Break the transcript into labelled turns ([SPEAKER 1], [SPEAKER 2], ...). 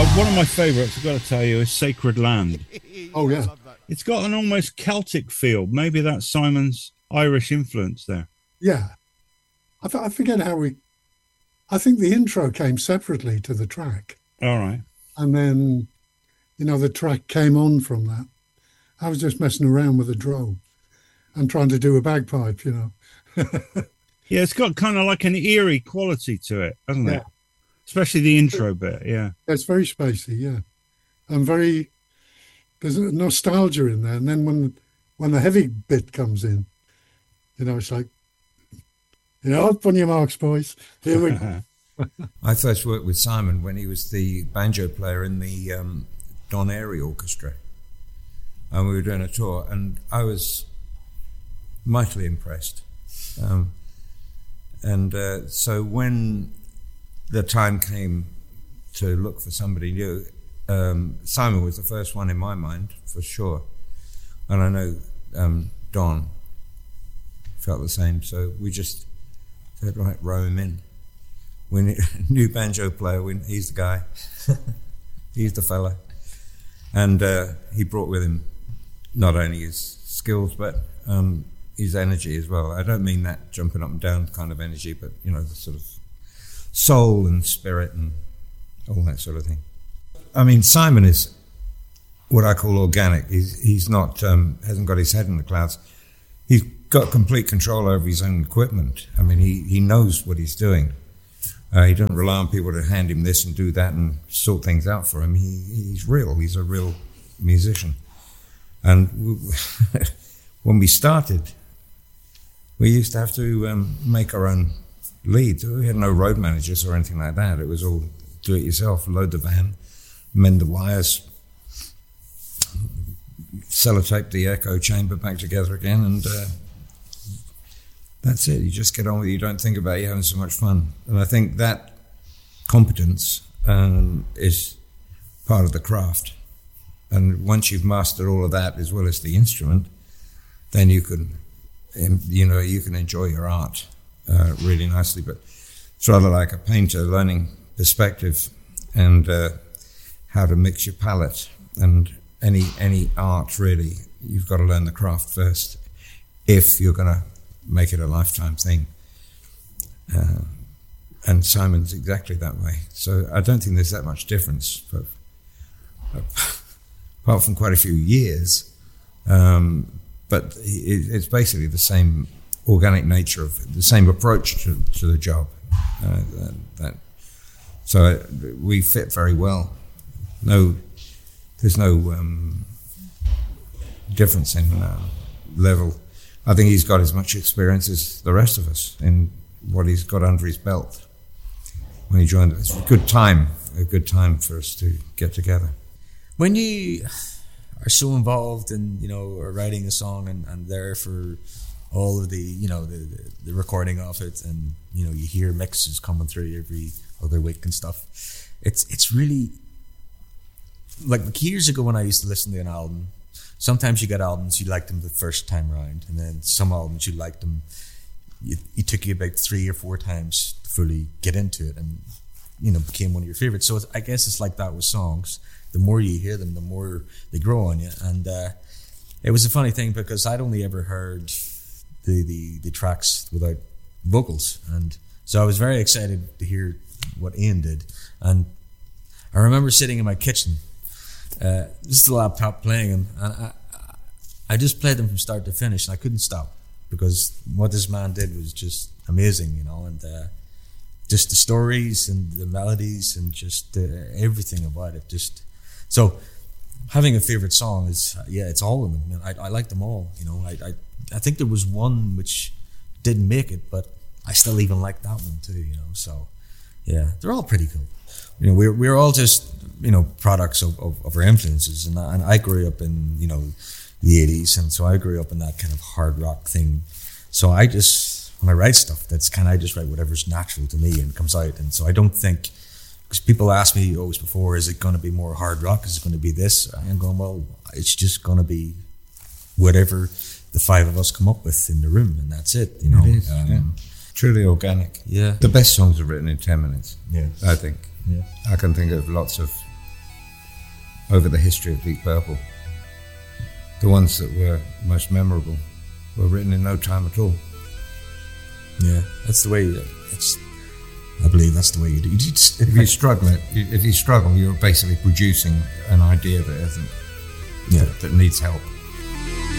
[SPEAKER 1] One of my favourites, I've got to tell you, is Sacred Land.
[SPEAKER 2] Oh, yeah.
[SPEAKER 1] It's got an almost Celtic feel. Maybe that's Simon's Irish influence there.
[SPEAKER 2] Yeah. I forget how I think the intro came separately to the track.
[SPEAKER 1] All right.
[SPEAKER 2] And then, the track came on from that. I was just messing around with a drone and trying to do a bagpipe,
[SPEAKER 1] Yeah, it's got kind of like an eerie quality to it, hasn't it? Especially the intro bit, yeah.
[SPEAKER 2] It's very spacey, yeah. And there's a nostalgia in there. And then when the heavy bit comes in, it's like, up on your marks, boys. Here we go.
[SPEAKER 3] I first worked with Simon when he was the banjo player in the Don Airy Orchestra. And we were doing a tour, and I was mightily impressed. So when the time came to look for somebody new, Simon was the first one in my mind, for sure. And I know Don felt the same, so we just said, right, row him in. We need a new banjo player, he's the guy, he's the fella. And he brought with him not only his skills, but his energy as well. I don't mean that jumping up and down kind of energy, but, the sort of soul and spirit and all that sort of thing. I mean, Simon is what I call organic. He's not, hasn't got his head in the clouds. He's got complete control over his own equipment. I mean, he knows what he's doing. He doesn't rely on people to hand him this and do that and sort things out for him. He's real. He's a real musician. And when we started, we used to have to make our own leads. We had no road managers or anything like that. It was all do it yourself, load the van, mend the wires, sellotape the echo chamber back together again, and that's it. You just get on with it. You don't think about it. You're having so much fun. And I think that competence is part of the craft. And once you've mastered all of that as well as the instrument, then you can enjoy your art really nicely. But it's rather like a painter learning perspective and how to mix your palette. And any art, really, you've got to learn the craft first if you're going to make it a lifetime thing. And Simon's exactly that way. So I don't think there's that much difference, but apart from quite a few years. But it's basically the same organic nature of the same approach to the job. So we fit very well. There's no difference in level. I think he's got as much experience as the rest of us in what he's got under his belt when he joined us. It's a good time for us to get together.
[SPEAKER 4] When you are so involved in, writing a song and there for all of the, the recording of it, and, you hear mixes coming through every other week and stuff, it's really, like years ago when I used to listen to an album, sometimes you get albums, you liked them the first time around, and then some albums you liked them, it took you about 3 or 4 times to fully get into it and, became one of your favorites. So I guess it's like that with songs. The more you hear them, the more they grow on you. And it was a funny thing because I'd only ever heard the tracks without vocals. And so I was very excited to hear what Ian did. And I remember sitting in my kitchen, just the laptop playing them, and I just played them from start to finish, and I couldn't stop because what this man did was just amazing, and just the stories and the melodies and just everything about it. Just so having a favorite song is it's all of them. I like them all. I think there was one which didn't make it, but I still even like that one too. So yeah, they're all pretty cool. We're all just products of our influences, and I grew up in the 80s, and so I grew up in that kind of hard rock thing. So I just, when I write stuff, that's kind of, I just write whatever's natural to me and comes out. And so I don't think, because people ask me always before, is it going to be more hard rock? Is it going to be this? I'm going, well, it's just going to be whatever the 5 of us come up with in the room, and that's it.
[SPEAKER 3] It is, truly organic.
[SPEAKER 4] Yeah.
[SPEAKER 3] The best songs are written in 10 minutes.
[SPEAKER 4] Yeah.
[SPEAKER 3] I think.
[SPEAKER 4] Yeah.
[SPEAKER 3] I can think of lots of over the history of Deep Purple. The ones that were most memorable were written in no time at all.
[SPEAKER 4] Yeah, that's the way. I believe that's the way you do.
[SPEAKER 3] If you struggle, you're basically producing an idea that isn't, that needs help.